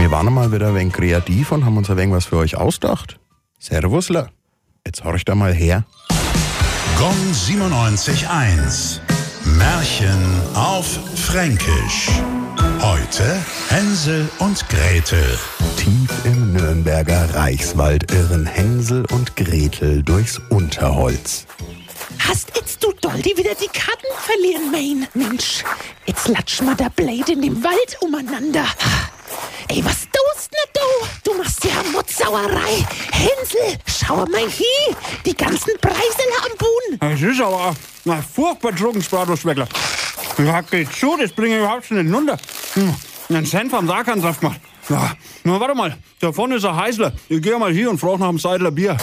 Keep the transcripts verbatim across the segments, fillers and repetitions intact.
Wir waren mal wieder ein wenig kreativ und haben uns ein wenig was für euch ausgedacht. Servusle, jetzt horcht da mal her. Gong siebenundneunzig eins. Märchen auf Fränkisch. Heute Hänsel und Gretel. Tief im Nürnberger Reichswald irren Hänsel und Gretel durchs Unterholz. Hast jetzt du Doldi wieder die Karten verlieren, mein Mensch? Jetzt latschen wir da blöd in dem Wald umeinander. Ey, was tust denn du? Du machst ja Mutzsauerei. Hänsel, schau mal hier. Die ganzen Preisele am Boden. Es ist aber ein furchtbar Drogenspradlschweckler. Ja, geht zu, das bringe ich überhaupt schon nicht runter. Hm, einen Senf am Sarkansaft gemacht. Ja, na, warte mal, da vorne ist ein Heißler. Ich gehe mal hier und frage nach einem Seidler Bier.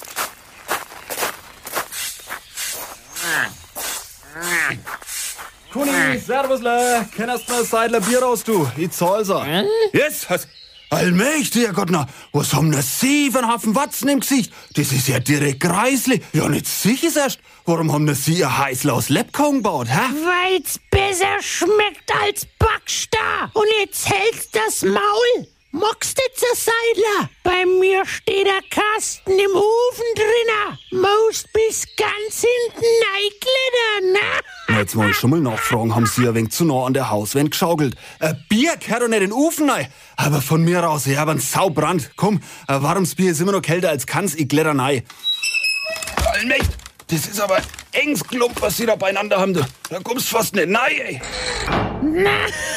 Kuni, servusle, kennst du ein Seidler Bier raus, du? Ich zahl's auch. Hm? Yes, was? Allmächtiger Gott, na, was haben da Sie für einen Haufen Watzen im Gesicht? Das ist ja direkt greislich. Ja, nicht sicher erst. Warum haben da Sie ein Heißler aus Lebkuchen gebaut, hä? Weil's besser schmeckt als Backstar. Und jetzt hältst das Maul. Mockst jetzt ein Seidler? Bei mir steht der Kasten im Ofen drinne. Most bis ganz hinten reinklettern, ne? Jetzt mal schon mal nachfragen, haben Sie ein wenig zu nah an der Hauswand geschaukelt? Ein Bier gehört doch nicht in den Ofen rein. Aber von mir aus, ich hab einen Saubrand. Komm, ein warmes Bier ist immer noch kälter als Kanns, ich kletter rein. Allmächt, das ist aber ein enges Klump, was Sie da beieinander haben. Du. Da kommst du fast nicht rein, ey. Na,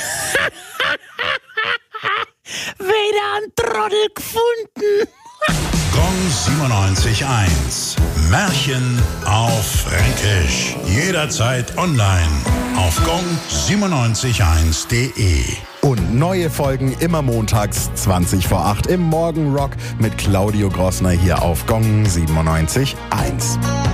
wieder ein Trottel gefunden. Gong siebenundneunzig eins. Märchen auf Fränkisch. Jederzeit online auf gong siebenundneunzig eins punkt de. Und neue Folgen immer montags zwanzig vor acht im Morgenrock mit Claudio Grossner hier auf Gong siebenundneunzig eins.